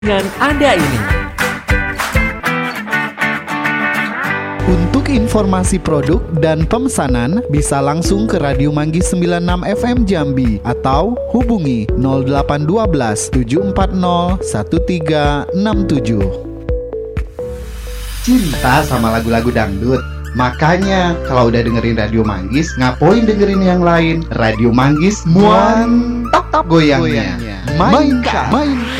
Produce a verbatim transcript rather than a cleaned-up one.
dengan Anda ini. Untuk informasi produk dan pemesanan bisa langsung ke Radio Manggis sembilan puluh enam F M Jambi atau hubungi nol delapan satu dua tujuh empat nol satu tiga enam tujuh. Cinta sama lagu-lagu dangdut. Makanya kalau udah dengerin Radio Manggis, ngapain dengerin yang lain? Radio Manggis mantap goyangnya. Mainkan, mainkan.